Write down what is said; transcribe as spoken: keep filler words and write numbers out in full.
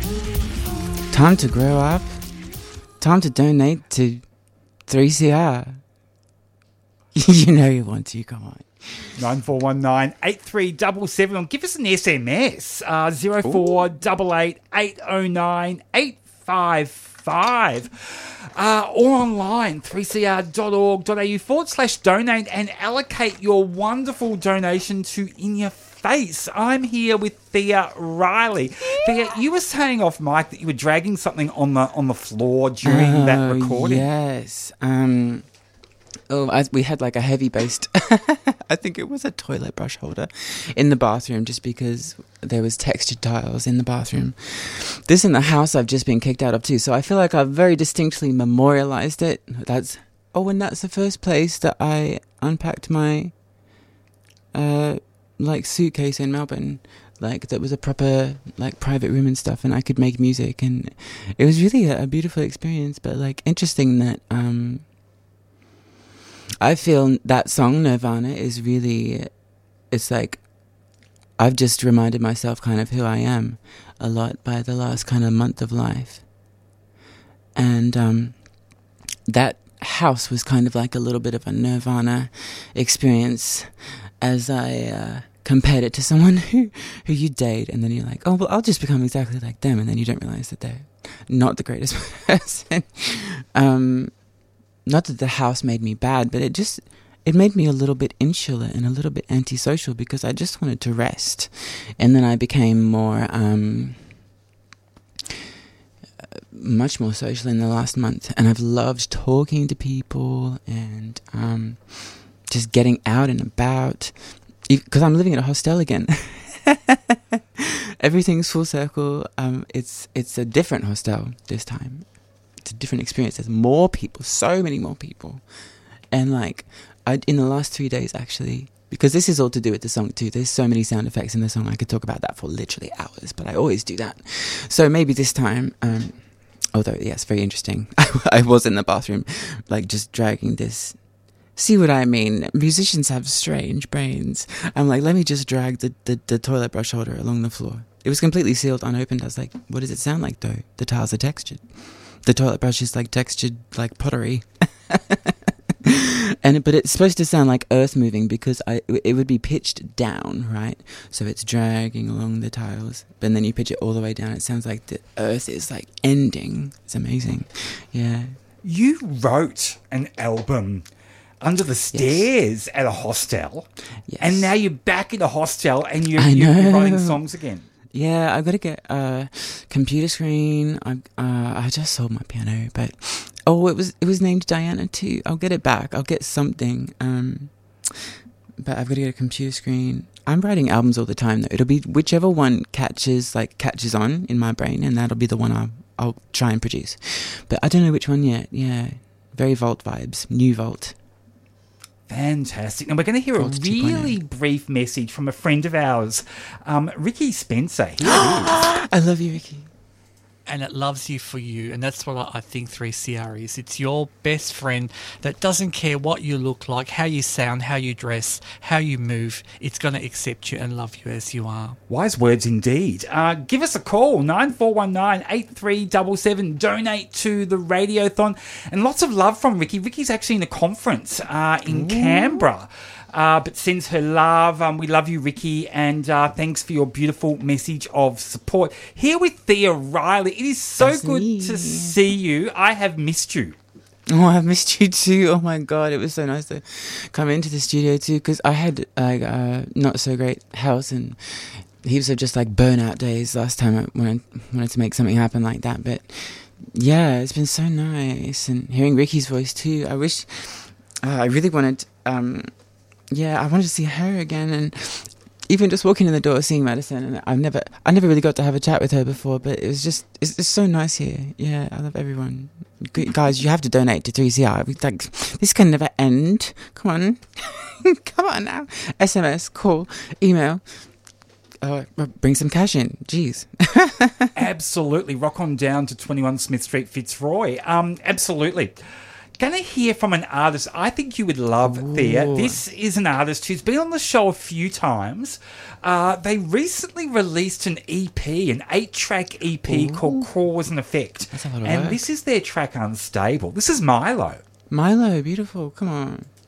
Time to grow up. Time to donate to three C R. You know you want to, come on. nine four one nine, eight three seven seven or give us an S M S, uh, zero four eight eight, eight oh nine, eight five five. Uh, or online, three c r dot org dot a u forward slash donate and allocate your wonderful donation to In Your Face. I'm here with Thea Riley. Yeah. Thea, you were saying off mic that you were dragging something on the on the floor during uh, that recording. Yes. Um, oh, I, we had like a heavy based, I think it was a toilet brush holder in the bathroom just because there was textured tiles in the bathroom. This in the house I've just been kicked out of too, so I feel like I've very distinctly memorialized it. That's oh, and that's the first place that I unpacked my uh like suitcase in Melbourne, like that was a proper like private room and stuff, and I could make music, and it was really a, a beautiful experience. But like interesting that um I feel that song Nirvana is really, it's like I've just reminded myself kind of who I am a lot by the last kind of month of life. And um, that house was kind of like a little bit of a Nirvana experience as I uh, compared it to someone who, who you date, and then you're like, oh, well, I'll just become exactly like them, and then you don't realize that they're not the greatest person. um, not that the house made me bad, but it just... it made me a little bit insular and a little bit antisocial because I just wanted to rest. And then I became more, um, much more social in the last month. And I've loved talking to people and um, just getting out and about. Because I'm living in a hostel again. Everything's full circle. Um, it's it's a different hostel this time. It's a different experience. There's more people, so many more people. And like... I, in the last three days, actually, because this is all to do with the song too. There's so many sound effects in the song. I could talk about that for literally hours, but I always do that. So maybe this time, um, although, yes, very interesting. I was in the bathroom, like just dragging this. See what I mean? Musicians have strange brains. I'm like, let me just drag the, the, the toilet brush holder along the floor. It was completely sealed, unopened. I was like, what does it sound like though? The tiles are textured. The toilet brush is like textured like pottery. And but it's supposed to sound like earth moving because I it would be pitched down, right? So it's dragging along the tiles, but then you pitch it all the way down. It sounds like the earth is like ending. It's amazing. Yeah. You wrote an album under the stairs yes. at a hostel, yes. and now you're back in a hostel and you're, you're, you're writing songs again. Yeah, I've got to get a computer screen. I uh, I just sold my piano, but oh, it was it was named Diana too. I'll get it back. I'll get something. Um, but I've got to get a computer screen. I'm writing albums all the time though. It'll be whichever one catches like catches on in my brain, and that'll be the one I'll I'll try and produce. But I don't know which one yet. Yeah, very Vault vibes. New Vault. Fantastic. And we're going to hear a really brief message from a friend of ours, um, Ricky Spencer. Here it is. I love you, Ricky. And it loves you for you. And that's what I think three C R is. It's your best friend that doesn't care what you look like, how you sound, how you dress, how you move. It's going to accept you and love you as you are. Wise words indeed. Uh, give us a call, nine four one nine, eight three seven seven. Donate to the Radiothon. And lots of love from Ricky. Ricky's actually in a conference uh, in Ooh. Canberra. Uh, but sends her love. Um, we love you, Ricky, and uh, thanks for your beautiful message of support. Here with Thea Riley. It is so That's good me. to see you. I have missed you. Oh, I've missed you too. Oh my God, it was so nice to come into the studio too, because I had like uh, not so great health and heaps of just like burnout days last time I wanted, wanted to make something happen like that. But yeah, it's been so nice, and hearing Ricky's voice too. I wish uh, I really wanted. Um, Yeah, I wanted to see her again, and even just walking in the door, seeing Madison, and I've never, I never really got to have a chat with her before, but it was just, it's, it's so nice here. Yeah, I love everyone. Good, guys, you have to donate to three C R. Like, this can never end. Come on, come on now. S M S, call, email. Uh, bring some cash in. Jeez. Absolutely. Rock on down to twenty-one Smith Street, Fitzroy. Um, absolutely. going to hear from an artist I think you would love, Thea. This is an artist who's been on the show a few times. Uh, they recently released an E P, an eight-track E P Ooh. called Cause and Effect. That's a lot of and work. this is their track Unstable. This is Milo. Milo, beautiful. Come on.